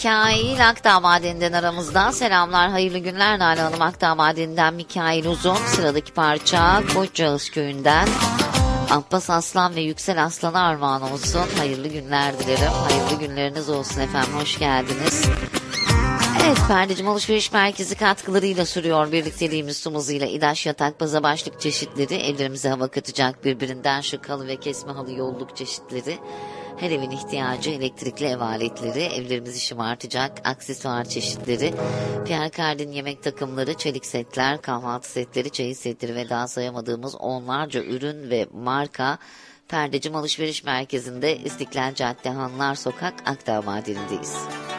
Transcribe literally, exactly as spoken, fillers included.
Mikail Akdağ Madeni'nden aramızda. Selamlar, hayırlı günler Nalan Hanım. Akdağ Madeni'nden Mikail Uzun. Sıradaki parça Koçcağız Köyü'nden Abbas Aslan ve Yüksel Aslan'a armağan olsun. Hayırlı günler dilerim. Hayırlı günleriniz olsun efendim. Hoş geldiniz. Evet, Perdecim Alışveriş Merkezi katkılarıyla sürüyor birlikteliğimiz Sumuz'uyla. İdaş yatak baza başlık çeşitleri, evlerimize hava katacak birbirinden şık halı ve kesme halı yolluk çeşitleri, her evin ihtiyacı elektrikli ev aletleri, evlerimizi şımartacak aksesuar çeşitleri, Pierre Cardin yemek takımları, çelik setler, kahvaltı setleri, çeyiz setleri ve daha sayamadığımız onlarca ürün ve marka Perdecim Alışveriş Merkezi'nde, İstiklal Cadde, Hanlar Sokak, Akdağ Madeni'ndeyiz.